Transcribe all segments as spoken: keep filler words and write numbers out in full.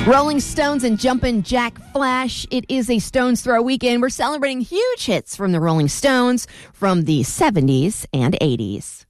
Rolling Stones and Jumpin' Jack Flash. It is a Stones Throw weekend. We're celebrating huge hits from the Rolling Stones from the seventies and eighties.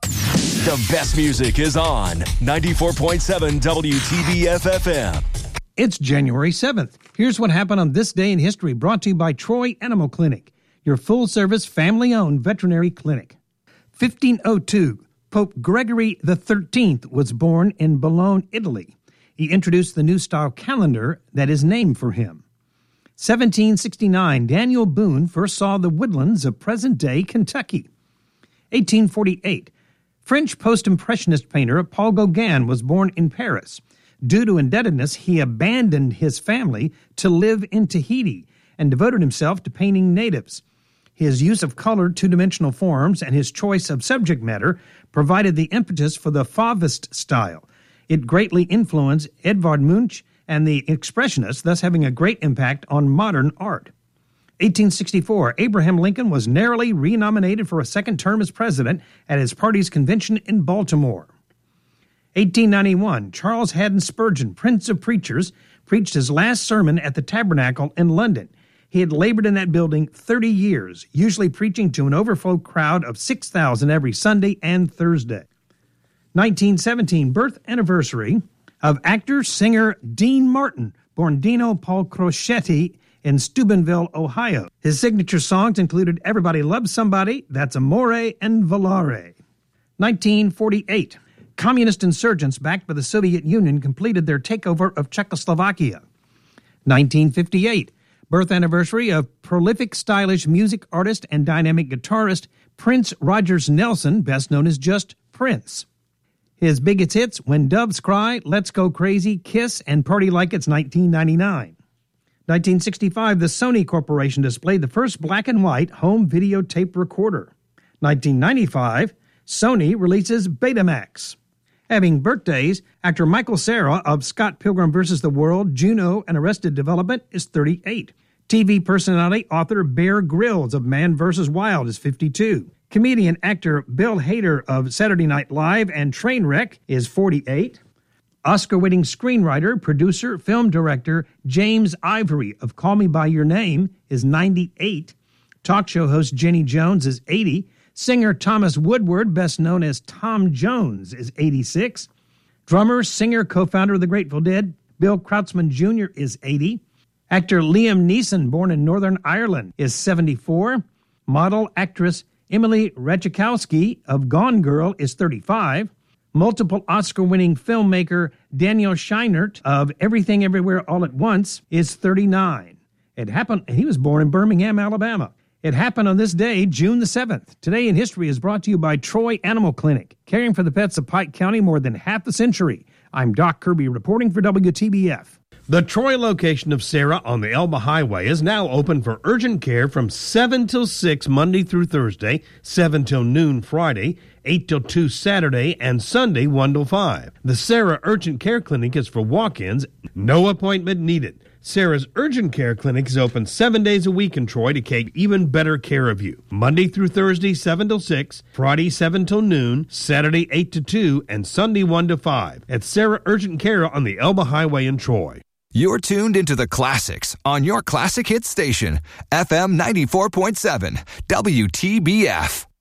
The best music is on ninety-four point seven W T B F F M. It's January seventh. Here's what happened on this day in history, brought to you by Troy Animal Clinic, your full-service, family-owned veterinary clinic. fifteen oh two, Pope Gregory the thirteenth was born in Bologna, Italy. He introduced the new style calendar that is named for him. seventeen sixty-nine, Daniel Boone first saw the woodlands of present-day Kentucky. eighteen forty-eight, French post-impressionist painter Paul Gauguin was born in Paris. Due to indebtedness, he abandoned his family to live in Tahiti and devoted himself to painting natives. His use of colored two-dimensional forms and his choice of subject matter provided the impetus for the Fauvist style. It greatly influenced Edvard Munch and the Expressionists, thus having a great impact on modern art. eighteen sixty-four, Abraham Lincoln was narrowly renominated for a second term as president at his party's convention in Baltimore. eighteen ninety-one, Charles Haddon Spurgeon, Prince of Preachers, preached his last sermon at the Tabernacle in London. He had labored in that building thirty years, usually preaching to an overflow crowd of six thousand every Sunday and Thursday. nineteen seventeen, birth anniversary of actor-singer Dean Martin, born Dino Paul Crocetti in Steubenville, Ohio. His signature songs included Everybody Loves Somebody, That's Amore, and Volare. nineteen forty-eight, communist insurgents backed by the Soviet Union completed their takeover of Czechoslovakia. nineteen fifty-eight, birth anniversary of prolific stylish music artist and dynamic guitarist Prince Rogers Nelson, best known as just Prince. His biggest hits, When Doves Cry, Let's Go Crazy, Kiss, and Party Like It's nineteen ninety-nine. nineteen sixty-five, the Sony Corporation displayed the first black and white home videotape recorder. nineteen ninety-five, Sony releases Betamax. Having birthdays, actor Michael Cera of Scott Pilgrim versus the World, Juno, and Arrested Development is thirty-eight. T V personality, author Bear Grylls of Man versus. Wild is fifty-two. Comedian actor Bill Hader of Saturday Night Live and Trainwreck is forty-eight. Oscar-winning screenwriter, producer, film director James Ivory of Call Me By Your Name is ninety-eight. Talk show host Jenny Jones is eighty. Singer Thomas Woodward, best known as Tom Jones, is eighty-six. Drummer, singer, co-founder of the Grateful Dead Bill Krautsman Junior is eighty. Actor Liam Neeson, born in Northern Ireland, is seventy-four. Model, actress Emily Ratajkowski of Gone Girl is thirty-five. Multiple Oscar-winning filmmaker Daniel Scheinert of Everything Everywhere All at Once is thirty-nine. It happened, he was born in Birmingham, Alabama. It happened on this day, June the seventh. Today in History is brought to you by Troy Animal Clinic, caring for the pets of Pike County more than half a century. I'm Doc Kirby reporting for W T B F. The Troy location of Sarah on the Elba Highway is now open for urgent care from seven till six Monday through Thursday, seven till noon Friday, eight till two Saturday, and Sunday one till five. The Sarah Urgent Care Clinic is for walk-ins, no appointment needed. Sarah's Urgent Care Clinic is open seven days a week in Troy to take even better care of you. Monday through Thursday, seven till six, Friday, seven till noon, Saturday, eight to two, and Sunday, one to five. At Sarah Urgent Care on the Elba Highway in Troy. You're tuned into the classics on your classic hit station, F M ninety-four point seven, W T B F.